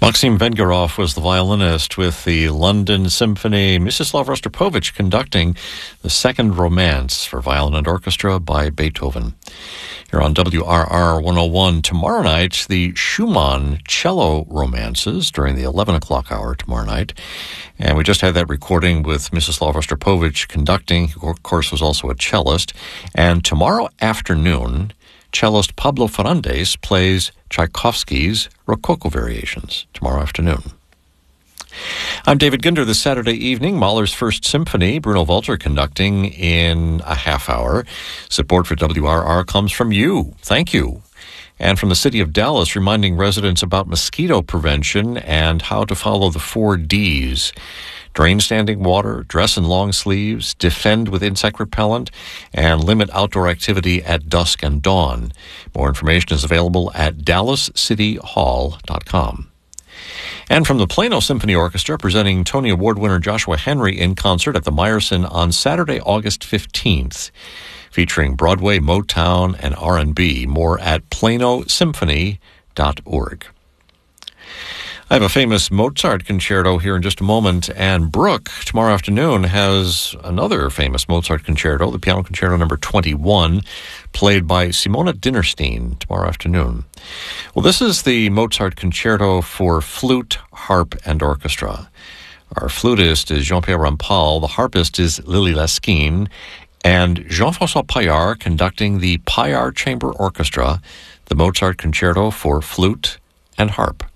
Maxim Vengerov was the violinist with the London Symphony. Mstislav Rostropovich conducting the Second Romance for violin and orchestra by Beethoven. Here on WRR 101 tomorrow night, the Schumann cello romances during the 11 o'clock hour tomorrow night. And we just had that recording with Mstislav Rostropovich conducting, who of course was also a cellist. And tomorrow afternoon, cellist Pablo Fernández plays Tchaikovsky's Rococo Variations tomorrow afternoon. I'm David Ginder. This Saturday evening, Mahler's First Symphony, Bruno Walter conducting in a half hour. Support for WRR comes from you. Thank you. And from the city of Dallas, reminding residents about mosquito prevention and how to follow the 4 Ds. Drain standing water, dress in long sleeves, defend with insect repellent, and limit outdoor activity at dusk and dawn. More information is available at dallascityhall.com. And from the Plano Symphony Orchestra, presenting Tony Award winner Joshua Henry in concert at the Meyerson on Saturday, August 15th, featuring Broadway, Motown, and R&B. More at planosymphony.org. I have a famous Mozart concerto here in just a moment, and Brooke, tomorrow afternoon, has another famous Mozart concerto, the Piano Concerto number 21, played by Simona Dinnerstein tomorrow afternoon. Well, this is the Mozart concerto for flute, harp, and orchestra. Our flutist is Jean-Pierre Rampal, the harpist is Lily Laskin, and Jean-François Paillard conducting the Paillard Chamber Orchestra, the Mozart concerto for flute and harp.